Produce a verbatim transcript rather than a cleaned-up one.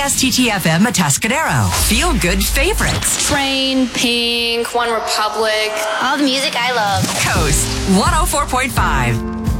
S T T F M Atascadero. Feel good favorites. Train, Pink, One Republic. All the music I love. Coast one oh four point five.